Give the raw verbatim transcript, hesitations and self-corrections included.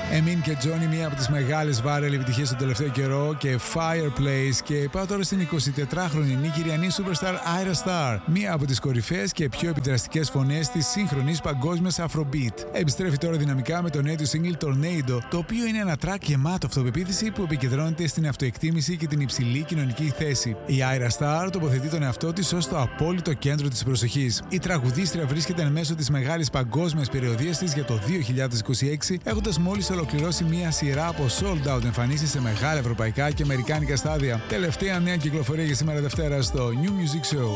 Εμίν και Τζόνι, μία από τις μεγάλες viral επιτυχίες τον τελευταίο καιρό, και Fireplace. Και πάω τώρα στην εικοσιτετράχρονη νιγηριανή superstar Ayra Starr, μία από τις κορυφαίες και πιο επιδραστικές φωνές της σύγχρονης παγκόσμιας Afrobeat. Επιστρέφει τώρα δυναμικά με το νέο του single Tornado, το οποίο είναι ένα track γεμάτο αυτοπεποίθηση που επικεντρώνεται στην αυτοεκτίμηση και την υψηλή κοινωνική θέση. Η Ayra Starr τοποθετεί τον εαυτό της ως το απόλυτο κέντρο της προσοχής. Η τραγουδίστρια βρίσκεται εν μέσω της μεγάλης παγκόσμιας περιοδίας της για το δύο χιλιάδες είκοσι έξι, έχοντας μόλις ολοκληρώσει μία σειρά από sold out εμφανίσεις σε μεγάλα ευρωπαϊκά και αμερικάνικα στάδια. Τελευταία νέα κυκλοφορία για σήμερα Δευτέρα στο New Music Show.